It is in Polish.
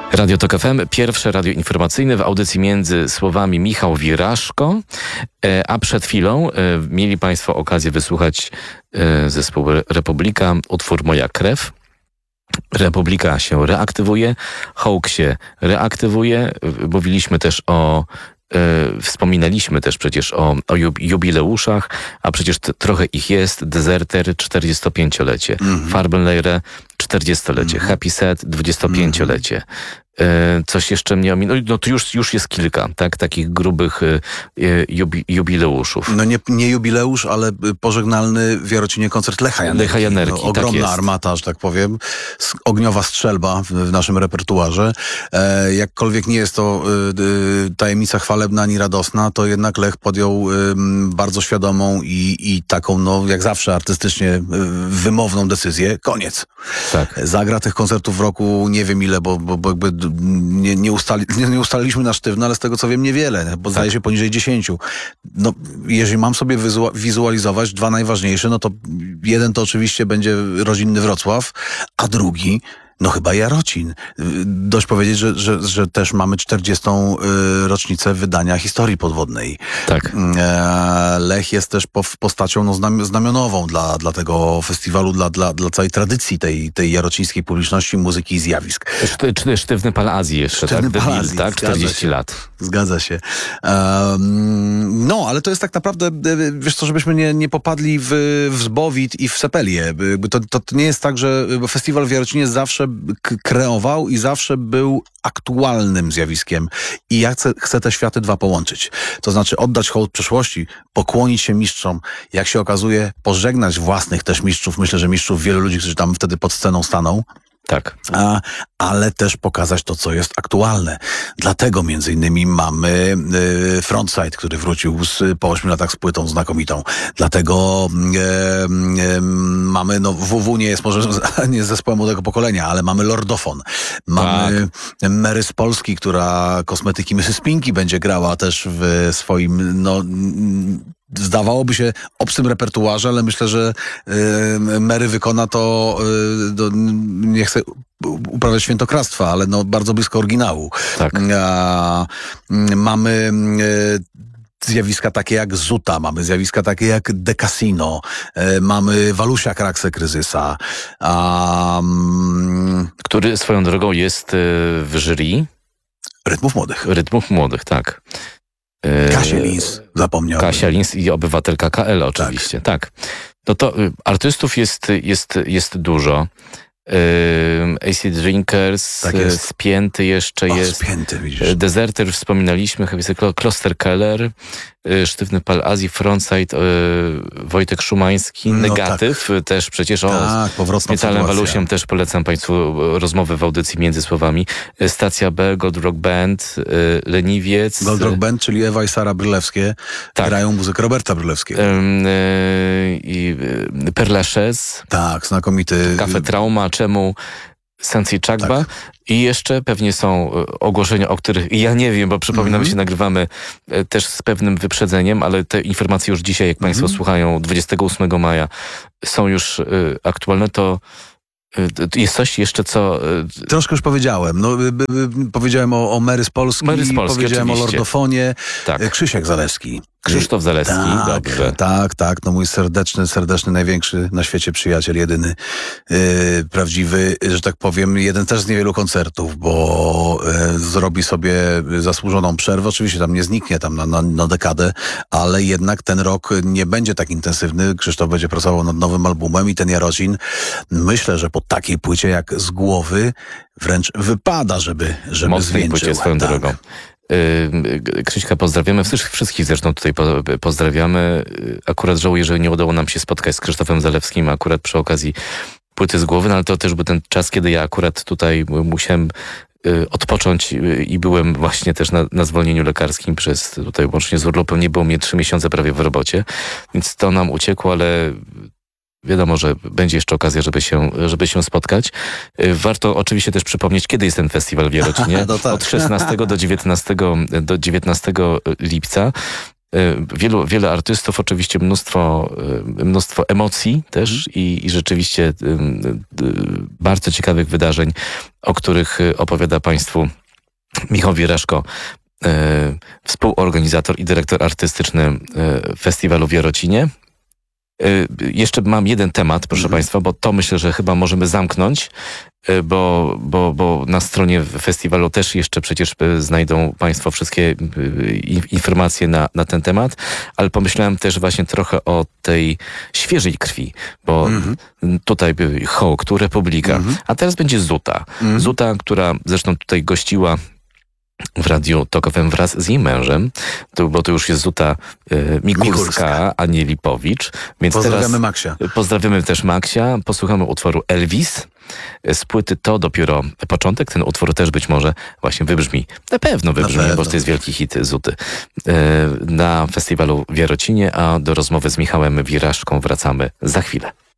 Radio Tok FM, pierwsze radio informacyjne w audycji Między Słowami Michał Wiraszko, a przed chwilą mieli Państwo okazję wysłuchać zespołu Republika, utwór Moja krew. Republika się reaktywuje, Hołk się reaktywuje, mówiliśmy też wspominaliśmy też przecież o jubileuszach, a przecież trochę ich jest. Deserter 45-lecie, Farbenlehre 40-lecie, Happy Set 25-lecie. Coś jeszcze mnie ominęło. No to już jest kilka, tak? Takich grubych jubileuszów. No nie jubileusz, ale pożegnalny w Jarocinie koncert Lecha Janerki. No, ogromna tak armata, że tak powiem. Ogniowa strzelba w naszym repertuarze. Jakkolwiek nie jest to tajemnica chwalebna ani radosna, to jednak Lech podjął bardzo świadomą i taką, no jak zawsze artystycznie wymowną decyzję. Koniec. Tak. Zagra tych koncertów w roku nie wiem ile, bo jakby nie ustaliliśmy na sztywno, ale z tego co wiem niewiele, bo zdaje się poniżej 10. No, jeżeli mam sobie wizualizować dwa najważniejsze, no to jeden to oczywiście będzie rodzinny Wrocław, a drugi no chyba Jarocin. Dość powiedzieć, że też mamy 40. rocznicę wydania historii podwodnej. Tak. Lech jest też postacią znamionową dla tego festiwalu, dla całej tradycji tej jarocińskiej publiczności, muzyki i zjawisk. Sztywny Pal Azji jeszcze, Sztywny tak? Pal Azji, 40 lat. Zgadza się. No, ale to jest tak naprawdę, wiesz co, żebyśmy nie popadli w zbowit i w sepelię. To nie jest tak, że festiwal w Jarocinie zawsze kreował i zawsze był aktualnym zjawiskiem. I ja chcę te światy dwa połączyć. To znaczy oddać hołd przeszłości, pokłonić się mistrzom, jak się okazuje, pożegnać własnych też mistrzów. Myślę, że mistrzów wielu ludzi, którzy tam wtedy pod sceną staną. Tak. Ale też pokazać to, co jest aktualne. Dlatego między innymi mamy Frontside, który wrócił po 8 latach z płytą znakomitą. Dlatego mamy, no WW nie jest może nie z zespołem młodego pokolenia, ale mamy Lordofon. Mamy Mary z Polski, która kosmetyki Mrs. Pinky będzie grała też w swoim, no zdawałoby się obcym repertuarze, ale myślę, że Mary wykona to, nie chcę uprawiać świętokradztwa, ale no bardzo blisko oryginału. Tak. Mamy zjawiska takie jak Zuta, mamy zjawiska takie jak The Casino, mamy Walusia Kraksę Kryzysa. Który swoją drogą jest w jury Rytmów Młodych, tak. Kasia Lins, zapomniałem. Kasia Lins i obywatelka KL oczywiście, tak. No to artystów jest dużo. AC Drinkers, tak jest. Spięty jeszcze jest. Spięty, widzisz. Deserter wspominaliśmy, Kloster Keller, Sztywny Pal Azji, Frontside, Wojtek Szumański, No Negatyw też przecież powrotna z Metalem sytuacja. Walusiem też polecam Państwu rozmowy w audycji Między Słowami. Stacja B, Gold Rock Band, Leniwiec. Gold Rock Band, czyli Ewa i Sara Brylewskie, grają muzykę Roberta Brylewskiego. I Père Lachaise. Tak, znakomity. Cafe Trauma, czemu Sensi Chagba. Tak. I jeszcze pewnie są ogłoszenia, o których ja nie wiem, bo przypominam się, nagrywamy też z pewnym wyprzedzeniem, ale te informacje już dzisiaj, jak Państwo słuchają, 28 maja są już aktualne, to jest coś jeszcze, co... Troszkę już powiedziałem. No, powiedziałem o Mary z Polski, powiedziałem oczywiście. o Lordofonie. Tak. Krzysiek Zalewski. Krzysztof Zalewski, dobrze. Tak, no mój serdeczny, największy na świecie przyjaciel, jedyny, prawdziwy, że tak powiem, jeden też z niewielu koncertów, bo zrobi sobie zasłużoną przerwę, oczywiście tam nie zniknie tam na dekadę, ale jednak ten rok nie będzie tak intensywny, Krzysztof będzie pracował nad nowym albumem i ten Jarocin, myślę, że po takiej płycie jak Z głowy wręcz wypada, żeby Mocnej zwieńczył. płycie swoją drogą. Krzyśka pozdrawiamy, wszystkich zresztą tutaj pozdrawiamy. Akurat żałuję, że nie udało nam się spotkać z Krzysztofem Zalewskim akurat przy okazji płyty Z głowy, no ale to też był ten czas, kiedy ja akurat tutaj musiałem odpocząć i byłem właśnie też na zwolnieniu lekarskim przez tutaj łącznie z urlopem. Nie było mnie 3 miesiące prawie w robocie, więc to nam uciekło, ale wiadomo, że będzie jeszcze okazja, żeby się spotkać. Warto oczywiście też przypomnieć, kiedy jest ten festiwal w Jarocinie. No tak. Od 16 do 19 lipca. Wiele artystów, oczywiście mnóstwo emocji też i rzeczywiście bardzo ciekawych wydarzeń, o których opowiada Państwu Michał Wieraszko, współorganizator i dyrektor artystyczny festiwalu w Jarocinie. Jeszcze mam jeden temat, proszę Państwa, bo to myślę, że chyba możemy zamknąć, bo na stronie festiwalu też jeszcze przecież znajdą Państwo wszystkie informacje na ten temat, ale pomyślałem też właśnie trochę o tej świeżej krwi, bo tutaj Hołk, Republika, a teraz będzie Zuta. Zuta, która zresztą tutaj gościła w Radiu Tok FM wraz z jej mężem, bo to już jest Zuta Mikulska, a nie Lipowicz. Więc pozdrawiamy teraz Maksia. Pozdrawiamy też Maksia. Posłuchamy utworu Elvis. Z płyty To dopiero początek. Ten utwór też być może właśnie wybrzmi. Na pewno wybrzmi, bo to jest wielki hit Zuty. Na festiwalu w Jarocinie, a do rozmowy z Michałem Wieraszką wracamy za chwilę.